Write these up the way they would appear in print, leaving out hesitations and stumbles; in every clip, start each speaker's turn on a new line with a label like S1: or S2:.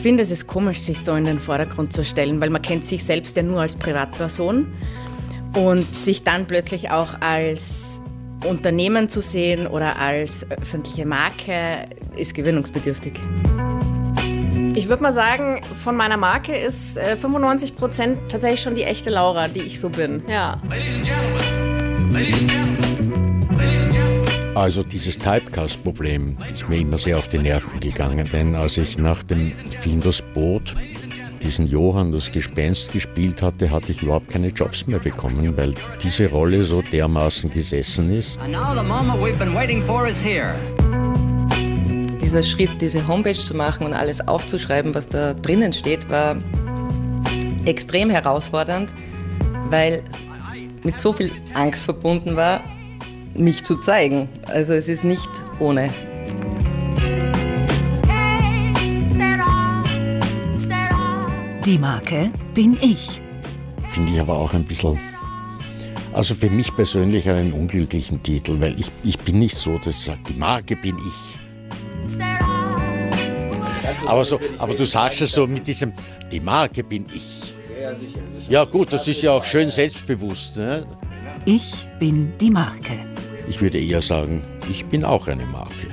S1: finde, es ist komisch, sich so in den Vordergrund zu stellen, weil man kennt sich selbst ja nur als Privatperson und sich dann plötzlich auch als Unternehmen zu sehen oder als öffentliche Marke ist gewöhnungsbedürftig.
S2: Ich würde mal sagen, von meiner Marke ist 95% tatsächlich schon die echte Laura, die ich so bin. Ja.
S3: Also dieses Typecast-Problem ist mir immer sehr auf die Nerven gegangen, denn als ich nach dem Film Das Boot diesen Johann, das Gespenst, gespielt hatte, hatte ich überhaupt keine Jobs mehr bekommen, weil diese Rolle so dermaßen gesessen ist.
S4: Dieser Schritt, diese Homepage zu machen und alles aufzuschreiben, was da drinnen steht, war extrem herausfordernd, weil mit so viel Angst verbunden war, mich zu zeigen. Also es ist nicht ohne.
S5: Die Marke bin ich.
S3: Finde ich aber auch ein bisschen, also für mich persönlich einen unglücklichen Titel, weil ich bin nicht so, dass ich sage, die Marke bin ich. Aber du sagst es so mit diesem, die Marke bin ich. Ja gut, das ist ja auch schön selbstbewusst. Ne?
S5: Ich bin die Marke.
S3: Ich würde eher sagen, ich bin auch eine Marke.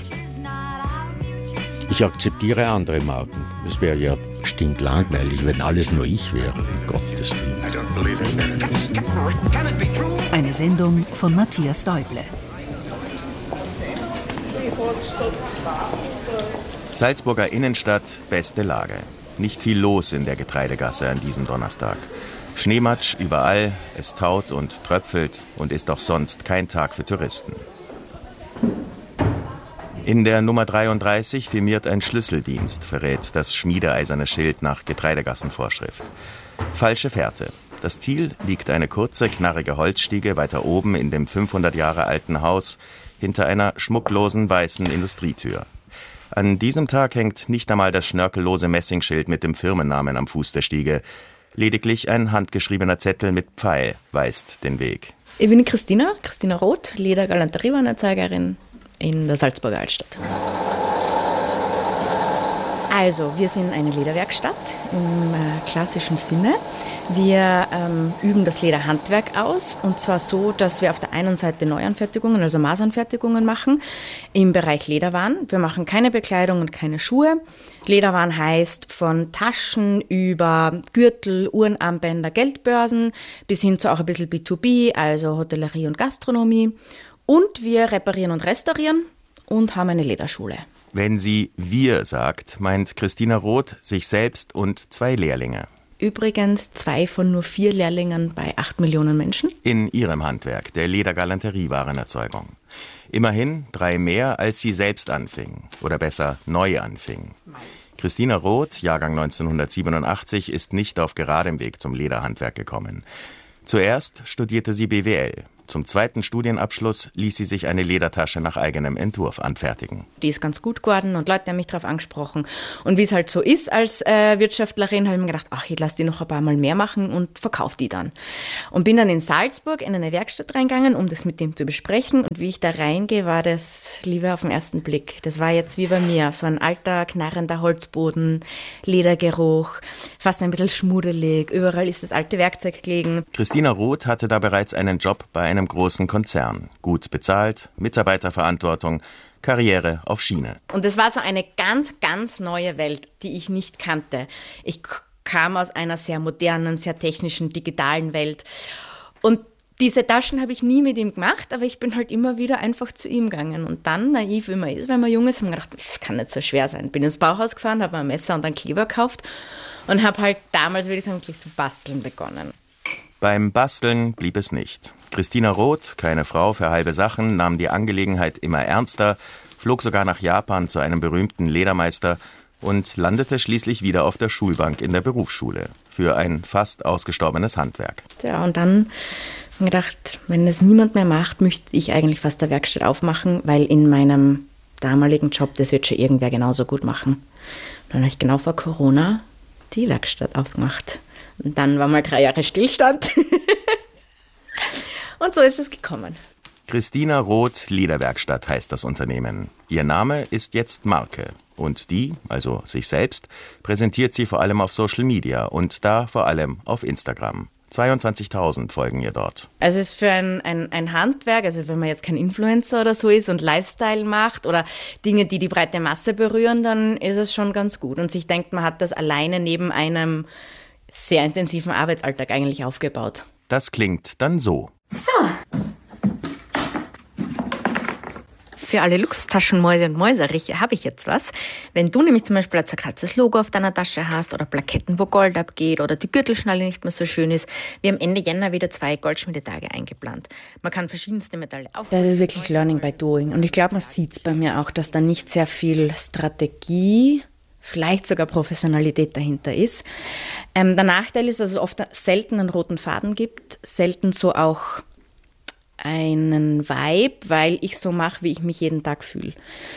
S3: Ich akzeptiere andere Marken. Es wäre ja stinklangweilig, wenn alles nur ich wäre. Um Gottes Willen.
S5: Eine Sendung von Matthias Däuble.
S6: Salzburger Innenstadt, beste Lage. Nicht viel los in der Getreidegasse an diesem Donnerstag. Schneematsch überall, es taut und tröpfelt und ist auch sonst kein Tag für Touristen. In der Nummer 33 firmiert ein Schlüsseldienst, verrät das schmiedeeiserne Schild nach Getreidegassenvorschrift. Falsche Fährte. Das Ziel liegt eine kurze, knarrige Holzstiege weiter oben in dem 500 Jahre alten Haus hinter einer schmucklosen weißen Industrietür. An diesem Tag hängt nicht einmal das schnörkellose Messingschild mit dem Firmennamen am Fuß der Stiege. Lediglich ein handgeschriebener Zettel mit Pfeil weist den Weg.
S1: Ich bin Christina Roth, Leder-Galanteriewarenerzeugerin in der Salzburger Altstadt. Also, wir sind eine Lederwerkstatt im klassischen Sinne. Wir üben das Lederhandwerk aus und zwar so, dass wir auf der einen Seite Neuanfertigungen, also Maßanfertigungen machen im Bereich Lederwaren. Wir machen keine Bekleidung und keine Schuhe. Lederwaren heißt von Taschen über Gürtel, Uhrenarmbänder, Geldbörsen bis hin zu auch ein bisschen B2B, also Hotellerie und Gastronomie. Und wir reparieren und restaurieren und haben eine Lederschule.
S6: Wenn sie wir sagt, meint Christina Roth sich selbst und 2 Lehrlinge.
S1: Übrigens 2 von nur 4 Lehrlingen bei 8 Millionen Menschen.
S6: In ihrem Handwerk, der Ledergalanteriewarenerzeugung. Immerhin 3 mehr, als sie selbst anfing. Oder besser, neu anfing. Christina Roth, Jahrgang 1987, ist nicht auf geradem Weg zum Lederhandwerk gekommen. Zuerst studierte sie BWL. Zum zweiten Studienabschluss ließ sie sich eine Ledertasche nach eigenem Entwurf anfertigen.
S1: Die ist ganz gut geworden und Leute haben mich darauf angesprochen. Und wie es halt so ist als Wirtschaftlerin, habe ich mir gedacht, ach, ich lasse die noch ein paar Mal mehr machen und verkaufe die dann. Und bin dann in Salzburg in eine Werkstatt reingegangen, um das mit dem zu besprechen. Und wie ich da reingehe, war das Liebe auf den ersten Blick. Das war jetzt wie bei mir, so ein alter, knarrender Holzboden, Ledergeruch, fast ein bisschen schmuddelig. Überall ist das alte Werkzeug gelegen.
S6: Christina Roth hatte da bereits einen Job bei einem großen Konzern. Gut bezahlt, Mitarbeiterverantwortung, Karriere auf Schiene.
S1: Und es war so eine ganz, ganz neue Welt, die ich nicht kannte. Ich kam aus einer sehr modernen, sehr technischen, digitalen Welt. Und diese Taschen habe ich nie mit ihm gemacht, aber ich bin halt immer wieder einfach zu ihm gegangen. Und dann, naiv wie man ist, wenn man jung ist, habe ich gedacht, das kann nicht so schwer sein. Bin ins Bauhaus gefahren, habe ein Messer und einen Kleber gekauft und habe halt damals, würde ich sagen, gleich zu basteln begonnen.
S6: Beim Basteln blieb es nicht. Christina Roth, keine Frau für halbe Sachen, nahm die Angelegenheit immer ernster, flog sogar nach Japan zu einem berühmten Ledermeister und landete schließlich wieder auf der Schulbank in der Berufsschule für ein fast ausgestorbenes Handwerk.
S1: Ja, und dann habe ich gedacht, wenn das niemand mehr macht, möchte ich eigentlich fast eine Werkstatt aufmachen, weil in meinem damaligen Job, das wird schon irgendwer genauso gut machen. Und dann habe ich genau vor Corona die Werkstatt aufgemacht. Und dann war mal 3 Jahre Stillstand. Und so ist es gekommen.
S6: Christina Roth Lederwerkstatt heißt das Unternehmen. Ihr Name ist jetzt Marke. Und die, also sich selbst, präsentiert sie vor allem auf Social Media und da vor allem auf Instagram. 22.000 folgen ihr dort.
S1: Also es ist für ein Handwerk, also wenn man jetzt kein Influencer oder so ist und Lifestyle macht oder Dinge, die die breite Masse berühren, dann ist es schon ganz gut. Und sich denkt, man hat das alleine neben einem sehr intensiven Arbeitsalltag eigentlich aufgebaut.
S6: Das klingt dann so.
S1: Für alle Luxustaschenmäuse und Mäuseriche habe ich jetzt was. Wenn du nämlich zum Beispiel ein zerkratztes Logo auf deiner Tasche hast oder Plaketten, wo Gold abgeht oder die Gürtelschnalle nicht mehr so schön ist, wir haben Ende Jänner wieder 2 Goldschmiedetage eingeplant. Man kann verschiedenste Metalle aufbauen. Das ist wirklich Learning by Doing. Und ich glaube, man sieht es bei mir auch, dass da nicht sehr viel Strategie, vielleicht sogar Professionalität dahinter ist. Der Nachteil ist, dass es oft selten einen roten Faden gibt, selten so auch einen Vibe, weil ich so mache, wie ich mich jeden Tag fühle.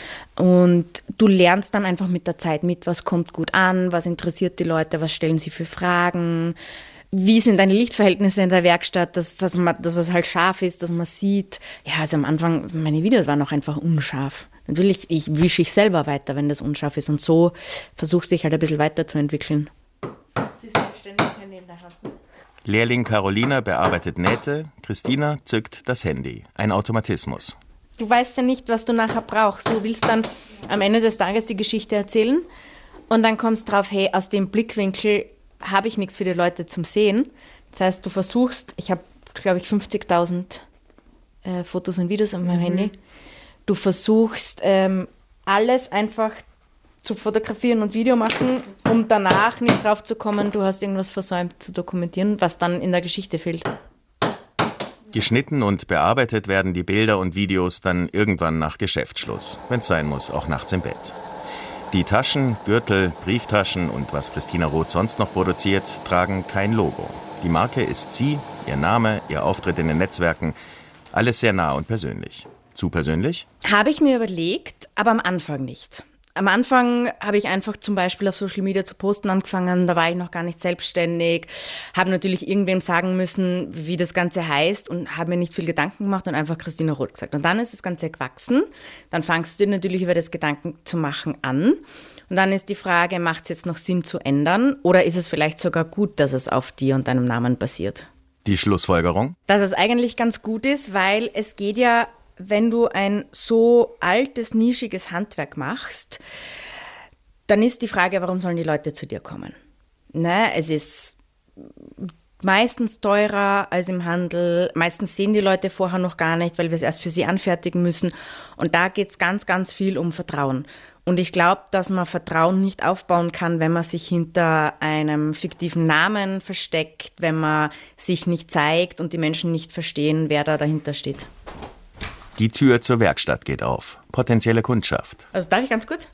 S1: Und du lernst dann einfach mit der Zeit mit, was kommt gut an, was interessiert die Leute, was stellen sie für Fragen, wie sind deine Lichtverhältnisse in der Werkstatt, dass es halt scharf ist, dass man sieht. Ja, also am Anfang, meine Videos waren auch einfach unscharf. Natürlich, wische ich selber weiter, wenn das unscharf ist. Und so versuchst du dich halt ein bisschen weiterzuentwickeln. Sie ist selbstständig, das Handy in der Hand.
S6: Lehrling Carolina bearbeitet Nähte, Christina zückt das Handy. Ein Automatismus.
S1: Du weißt ja nicht, was du nachher brauchst. Du willst dann am Ende des Tages die Geschichte erzählen und dann kommst drauf, hey, aus dem Blickwinkel habe ich nichts für die Leute zum Sehen. Das heißt, du versuchst, ich habe, glaube ich, 50.000 Fotos und Videos auf meinem Handy. Du versuchst, alles einfach zu fotografieren und Video machen, um danach nicht drauf zu kommen, du hast irgendwas versäumt zu dokumentieren, was dann in der Geschichte fehlt.
S6: Geschnitten und bearbeitet werden die Bilder und Videos dann irgendwann nach Geschäftsschluss, wenn es sein muss, auch nachts im Bett. Die Taschen, Gürtel, Brieftaschen und was Christina Roth sonst noch produziert, tragen kein Logo. Die Marke ist sie, ihr Name, ihr Auftritt in den Netzwerken, alles sehr nah und persönlich. Zu persönlich?
S1: Habe ich mir überlegt, aber am Anfang nicht. Am Anfang habe ich einfach zum Beispiel auf Social Media zu posten angefangen, da war ich noch gar nicht selbstständig, habe natürlich irgendwem sagen müssen, wie das Ganze heißt und habe mir nicht viel Gedanken gemacht und einfach Christina Roth gesagt. Und dann ist das Ganze gewachsen, dann fangst du dir natürlich über das Gedanken zu machen an und dann ist die Frage, macht es jetzt noch Sinn zu ändern oder ist es vielleicht sogar gut, dass es auf dir und deinem Namen basiert?
S6: Die Schlussfolgerung?
S1: Dass es eigentlich ganz gut ist, weil es geht ja, wenn du ein so altes, nischiges Handwerk machst, dann ist die Frage, warum sollen die Leute zu dir kommen? Ne? Es ist meistens teurer als im Handel. Meistens sehen die Leute vorher noch gar nicht, weil wir es erst für sie anfertigen müssen. Und da geht es ganz, ganz viel um Vertrauen. Und ich glaube, dass man Vertrauen nicht aufbauen kann, wenn man sich hinter einem fiktiven Namen versteckt, wenn man sich nicht zeigt und die Menschen nicht verstehen, wer da dahinter steht.
S6: Die Tür zur Werkstatt geht auf. Potenzielle Kundschaft.
S1: Also darf ich ganz kurz?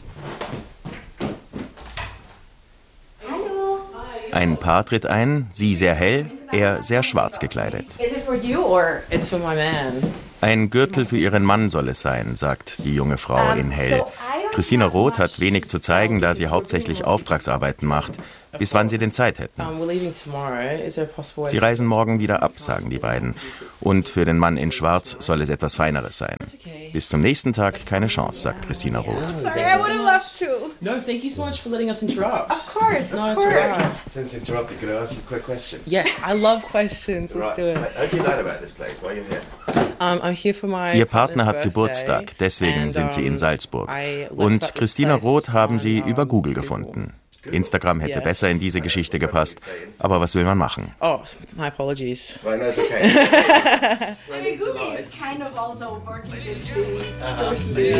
S2: Hallo.
S6: Ein Paar tritt ein, sie sehr hell, er sehr schwarz gekleidet.
S2: Is it for you or it's for my man?
S6: Ein Gürtel für ihren Mann soll es sein, sagt die junge Frau in hell. Christina Roth hat wenig zu zeigen, da sie hauptsächlich Auftragsarbeiten macht. Bis wann sie denn Zeit hätten. Sie reisen morgen wieder ab, sagen die beiden. Und für den Mann in Schwarz soll es etwas Feineres sein. Bis zum nächsten Tag keine Chance, sagt Christina Roth.
S2: Sorry, I would have loved to.
S7: No, thank you so much for letting us interrupt.
S2: Of course,
S7: No,
S2: of
S7: it's all
S2: course.
S6: Since interrupted, could I ask you a quick question?
S7: Yeah, I love questions. Let's do it.
S6: How do you know about this place? Why are you here?
S7: I'm here for my
S6: Ihr Partner hat
S7: partner's
S6: Geburtstag,
S7: birthday,
S6: deswegen
S7: and,
S6: sind sie in Salzburg.
S7: I learned
S6: Und
S7: about this
S6: Christina
S7: place
S6: Roth haben
S7: on,
S6: sie über Google
S7: Google.
S6: gefunden. Instagram hätte
S7: Yes.
S6: besser in diese Geschichte gepasst, aber was will man machen?
S7: Oh, my apologies.
S6: Well, no, it's okay.
S2: I mean, Google is kind of also working these days socially.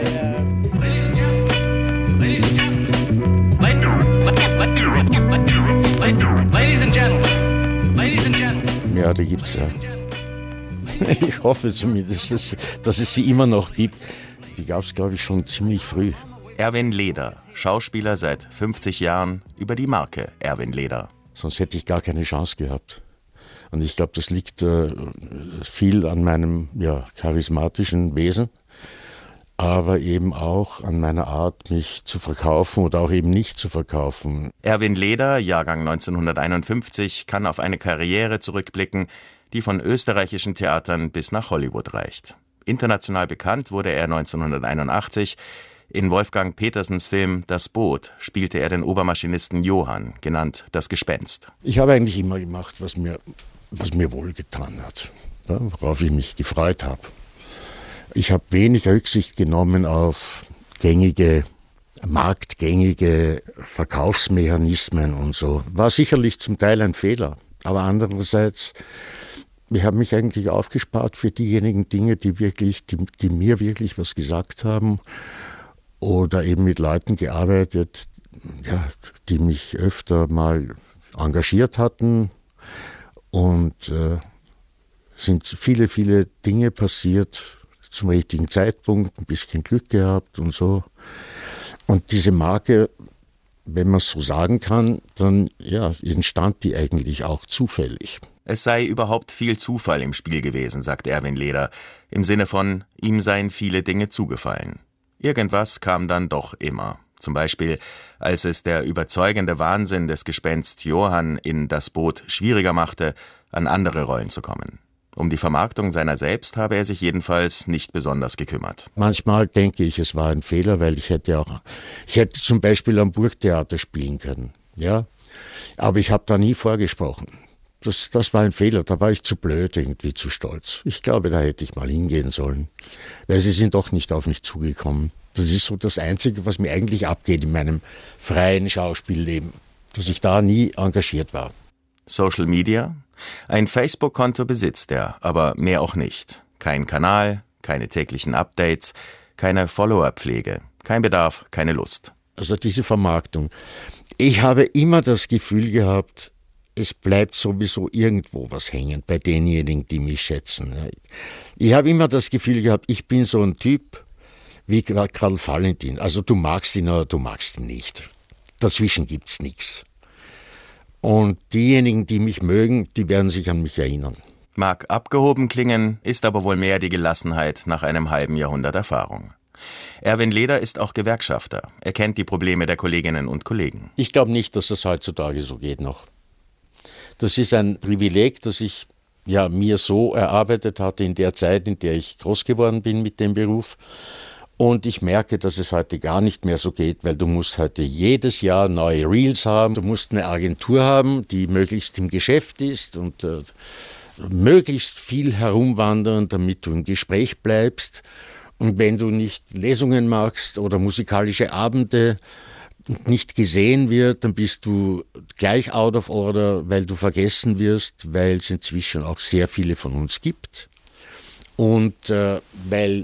S3: Ja, die gibt's ja. Ich hoffe zumindest, dass es sie immer noch gibt. Die gab es, glaube ich, schon ziemlich früh.
S6: Erwin Leder, Schauspieler seit 50 Jahren, über die Marke Erwin Leder.
S3: Sonst hätte ich gar keine Chance gehabt. Und ich glaube, das liegt viel an meinem charismatischen Wesen, aber eben auch an meiner Art, mich zu verkaufen oder auch eben nicht zu verkaufen.
S6: Erwin Leder, Jahrgang 1951, kann auf eine Karriere zurückblicken, die von österreichischen Theatern bis nach Hollywood reicht. International bekannt wurde er 1981. In Wolfgang Petersens Film »Das Boot« spielte er den Obermaschinisten Johann, genannt das Gespenst.
S3: Ich habe eigentlich immer gemacht, was mir wohlgetan hat, worauf ich mich gefreut habe. Ich habe wenig Rücksicht genommen auf marktgängige Verkaufsmechanismen und so. War sicherlich zum Teil ein Fehler, aber andererseits, ich habe mich eigentlich aufgespart für diejenigen Dinge, die mir wirklich was gesagt haben, oder eben mit Leuten gearbeitet, ja, die mich öfter mal engagiert hatten, und sind viele, viele Dinge passiert zum richtigen Zeitpunkt, ein bisschen Glück gehabt und so. Und diese Marke, wenn man es so sagen kann, dann entstand die eigentlich auch zufällig.
S6: Es sei überhaupt viel Zufall im Spiel gewesen, sagt Erwin Leder, im Sinne von, ihm seien viele Dinge zugefallen. Irgendwas kam dann doch immer. Zum Beispiel, als es der überzeugende Wahnsinn des Gespenst Johann in »Das Boot« schwieriger machte, an andere Rollen zu kommen. Um die Vermarktung seiner selbst habe er sich jedenfalls nicht besonders gekümmert.
S3: Manchmal denke ich, es war ein Fehler, weil ich hätte zum Beispiel am Burgtheater spielen können. Ja? Aber ich habe da nie vorgesprochen. Das war ein Fehler, da war ich zu blöd, irgendwie zu stolz. Ich glaube, da hätte ich mal hingehen sollen, weil sie sind doch nicht auf mich zugekommen. Das ist so das Einzige, was mir eigentlich abgeht in meinem freien Schauspielleben, dass ich da nie engagiert war.
S6: Social Media? Ein Facebook-Konto besitzt er, aber mehr auch nicht. Kein Kanal, keine täglichen Updates, keine Follower-Pflege, kein Bedarf, keine Lust.
S3: Also diese Vermarktung. Ich habe immer das Gefühl gehabt, es bleibt sowieso irgendwo was hängen bei denjenigen, die mich schätzen. Ich habe immer das Gefühl gehabt, ich bin so ein Typ wie Karl Valentin. Also du magst ihn oder du magst ihn nicht. Dazwischen gibt's nichts. Und diejenigen, die mich mögen, die werden sich an mich erinnern.
S6: Mag abgehoben klingen, ist aber wohl mehr die Gelassenheit nach einem halben Jahrhundert Erfahrung. Erwin Leder ist auch Gewerkschafter. Er kennt die Probleme der Kolleginnen und Kollegen.
S3: Ich glaube nicht, dass das heutzutage so geht noch. Das ist ein Privileg, das ich mir so erarbeitet hatte in der Zeit, in der ich groß geworden bin mit dem Beruf. Und ich merke, dass es heute gar nicht mehr so geht, weil du musst heute jedes Jahr neue Reels haben. Du musst eine Agentur haben, die möglichst im Geschäft ist und möglichst viel herumwandern, damit du im Gespräch bleibst. Und wenn du nicht Lesungen machst oder musikalische Abende nicht gesehen wird, dann bist du gleich out of order, weil du vergessen wirst, weil es inzwischen auch sehr viele von uns gibt. Und weil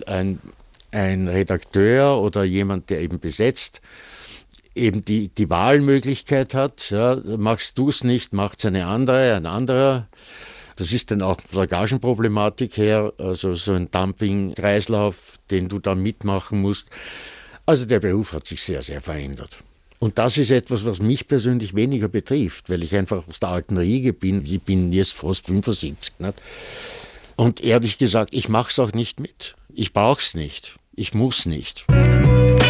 S3: ein Redakteur oder jemand, der eben besetzt, eben die Wahlmöglichkeit hat, machst du es nicht, macht es ein anderer. Das ist dann auch von der Gagenproblematik her, also so ein Dumping-Kreislauf, den du dann mitmachen musst. Also der Beruf hat sich sehr, sehr verändert. Und das ist etwas, was mich persönlich weniger betrifft, weil ich einfach aus der alten Riege bin. Ich bin jetzt fast 75. Nicht? Und ehrlich gesagt, ich mache es auch nicht mit. Ich brauche es nicht. Ich muss nicht.